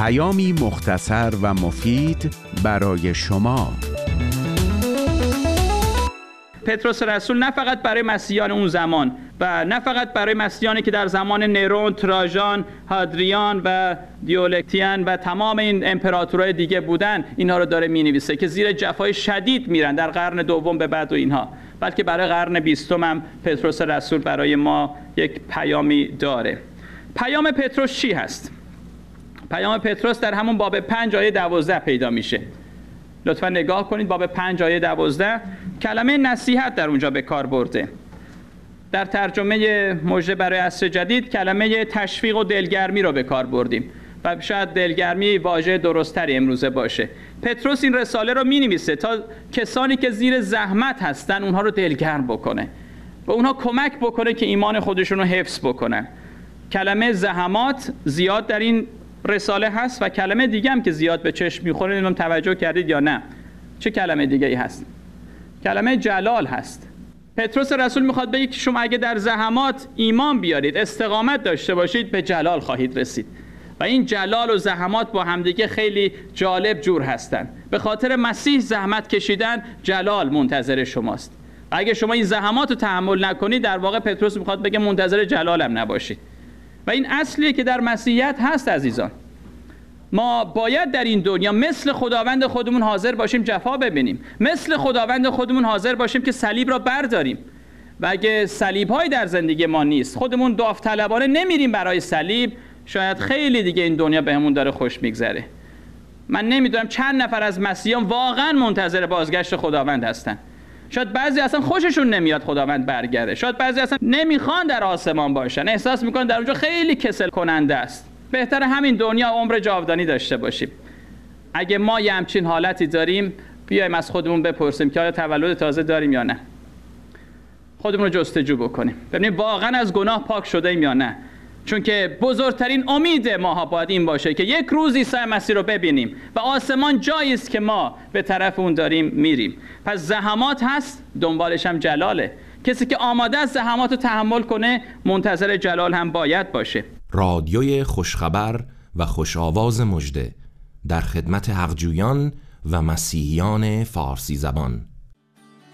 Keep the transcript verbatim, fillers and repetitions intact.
پیامی مختصر و مفید برای شما. پتروس رسول نه فقط برای مسیحیان اون زمان و نه فقط برای مسیحیانی که در زمان نرون، تراژان، هادریان و دیوکلتیان و تمام این امپراتورهای دیگه بودن اینها رو داره می‌نویسه که زیر جفای شدید میرن در قرن دوم به بعد و اینها، بلکه برای قرن بیستم هم پتروس رسول برای ما یک پیامی داره. پیام پتروس چی هست؟ پیام پتروس در همون باب پنج آیه دوازده پیدا میشه. لطفا نگاه کنید، باب پنج آیه دوازده کلمه نصیحت در اونجا به کار برده. در ترجمه مژده برای عصر جدید کلمه تشویق و دلگرمی رو به کار بردیم و شاید دلگرمی واژه درست‌تری امروزه باشه. پتروس این رساله رو می‌نویسه تا کسانی که زیر زحمت هستن اونها رو دلگرم بکنه و اونها کمک بکنه که ایمان خودشون رو حفظ بکنن. کلمه زحمات زیاد در این رساله هست و کلمه دیگه هم که زیاد به چشم می‌خوره، اینم توجه کردید یا نه؟ چه کلمه دیگه‌ای هست؟ کلمه جلال هست. پتروس رسول میخواد بگه که شما اگه در زحمات ایمان بیارید، استقامت داشته باشید، به جلال خواهید رسید. و این جلال و زحمات با همدیگه خیلی جالب جور هستن. به خاطر مسیح زحمت کشیدن، جلال منتظر شماست. و اگه شما این زحمات رو تحمل نکنید، در واقع پتروس میخواد بگه منتظر جلالم نباشید. و این اصلیه که در مسیحیت هست عزیزان. ما باید در این دنیا مثل خداوند خودمون حاضر باشیم جفا ببینیم، مثل خداوند خودمون حاضر باشیم که صلیب را برداریم. و اگه صلیب‌هایی در زندگی ما نیست، خودمون داوطلبانه نمیریم برای صلیب، شاید خیلی دیگه این دنیا بهمون داره خوش میگذره. من نمیدونم چند نفر از مسیحیان واقعا منتظر بازگشت خداوند هستن. شاید بعضی اصلا خوششون نمیاد خداوند برگرده، شاید بعضی اصلا نمیخوان در آسمان باشن، احساس میکنن در اونجا خیلی کسل کننده است. بهتره همین دنیا عمر جاودانی داشته باشیم. اگه ما یه همچین حالتی داریم، بیایم از خودمون بپرسیم که آیا تولد تازه داریم یا نه. خودمون رو جستجو بکنیم، ببینیم واقعا از گناه پاک شده ایم یا نه. چون که بزرگترین امید ما باید این باشه که یک روز عیسی مسیح رو ببینیم و آسمان جایی است که ما به طرف اون داریم میریم. پس زحمات هست، دنبالش هم جلاله. کسی که آماده است زحمات رو تحمل کنه، منتظر جلال هم باید باشه. رادیوی خوشخبر و خوش آواز مژده در خدمت حقجویان و مسیحیان فارسی زبان.